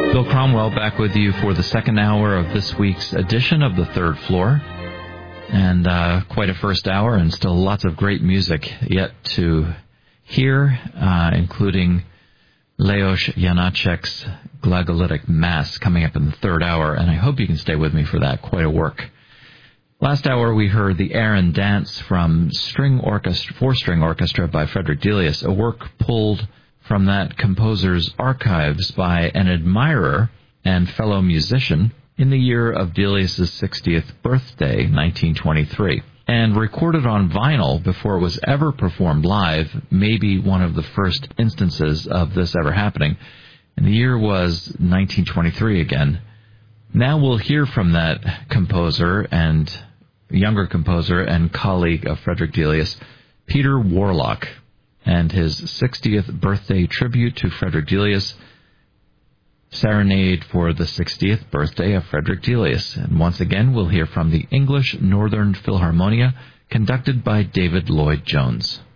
Bill Cromwell back with you for the second hour of this week's edition of The Third Floor. And quite a first hour, and still lots of great music yet to hear, including Leos Janáček's Glagolitic Mass coming up in the third hour, and I hope you can stay with me for that. Quite a work. Last hour we heard the Aran Dance from four-string orchestra by Frederick Delius, a work pulled from that composer's archives by an admirer and fellow musician in the year of Delius's 60th birthday, 1923, and recorded on vinyl before it was ever performed live, maybe one of the first instances of this ever happening. And the year was 1923 again. Now we'll hear from that composer and younger composer and colleague of Frederick Delius, Peter Warlock, and his 60th birthday tribute to Frederick Delius, Serenade for the 60th birthday of Frederick Delius. And once again, we'll hear from the English Northern Philharmonia, conducted by David Lloyd Jones.